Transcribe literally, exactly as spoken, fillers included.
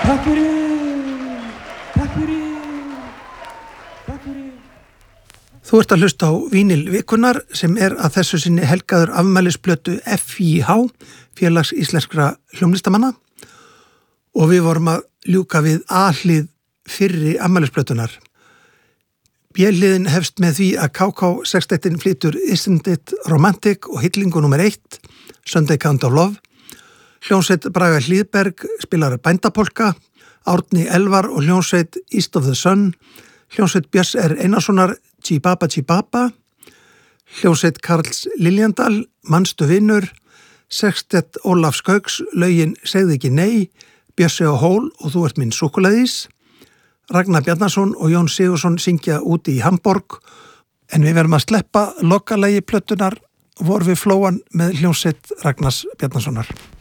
Takk fyrir, takk fyrir, takk fyrir. Þú ert að hlusta á Vínil vikunnar sem er að þessu sinni helgaður afmælisplötu F I H, Félags íslenskra hljómlistamanna, og við vorum að ljúka við A-hlið fyrri afmælisplötunar. B-hliðin hefst með því að K K sextettin flytur Isn't It Romantic og hillingu númer eitt, Sunday Kind of Love. Hljómsveit Braga Hlíðberg spilar bændapolka, Árni Elvar og hljómsveit East of the Sun, hljómsveit Björns R. Einarssonar Chibaba Chibaba, hljómsveit Karls Liljandal Manstu vinnur, sextett Ólafs Gauks lögin Segðu ekki nei, Bjössi og Hól og Þú ert minn súkkulaðís. Ragnar Bjarnason og Jón Sigursson syngja úti í Hamborg, en við verðum að sleppa lokalagi plötunar Vor við flóan með hljómsveit Ragnars Bjarnasonar.